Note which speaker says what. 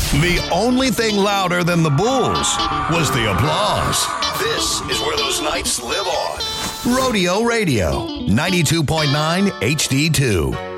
Speaker 1: The only thing louder than the Bulls was the applause. This is where those nights live on. Rodeo Radio, 92.9 HD2.